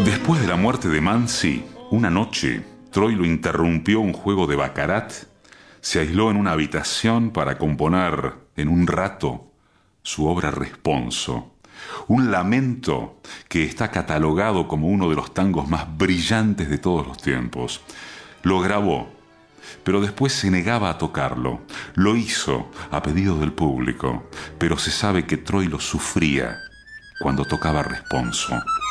Después de la muerte de Mansi, una noche, Troilo interrumpió un juego de baccarat, se aisló en una habitación para componer en un rato su obra Responso, un lamento que está catalogado como uno de los tangos más brillantes de todos los tiempos. Lo grabó, pero después se negaba a tocarlo. Lo hizo a pedido del público, pero se sabe que Troilo sufría cuando tocaba Responso.